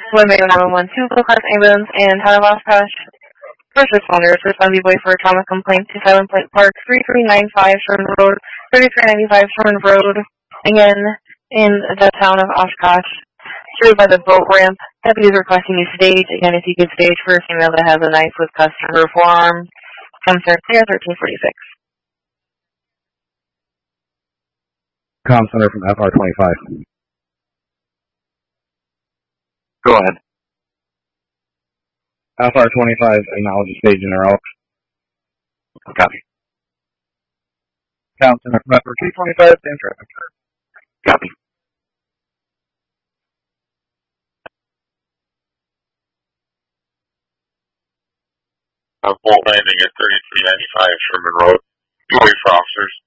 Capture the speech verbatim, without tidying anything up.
one Mayor nine one one two, Blue Cross Ambulance, and Town of Oshkosh. First responders, respond B boy for a trauma complaint to Silent Point Park, three three nine five Sherman Road, thirty-three ninety-five Sherman Road, again, in the Town of Oshkosh. Served by the boat ramp. Deputies requesting you stage. Again, if you could stage for a female that has a knife with customer forearm. Comm Center clear, thirteen forty-six. Comm Center from F R twenty-five. Go ahead. F R twenty-five, acknowledge the stage in their out. Copy. Comm Center from F R two twenty-five, same traffic. Copy. Uh, boat landing at thirty-three ninety-five Sherman Road. Two way for officers.